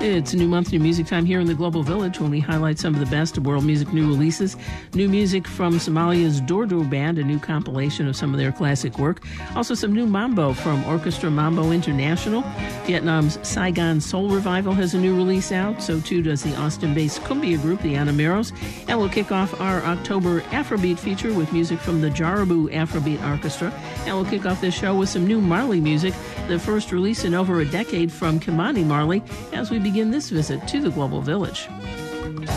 It's a new month, new music time here in the Global Village when we highlight some of the best of world music new releases. New music from Somalia's Dordo Band, a new compilation of some of their classic work. Also some new mambo from Orchestra Mambo International. Vietnam's Saigon Soul Revival has a new release out. So too does the Austin-based cumbia group, the Anameros. And we'll kick off our October Afrobeat feature with music from the Jarabu Afrobeat Orchestra. And we'll kick off this show with some new Marley music, the first release in over a decade from Kimani Marley, as we begin this visit to the Global Village.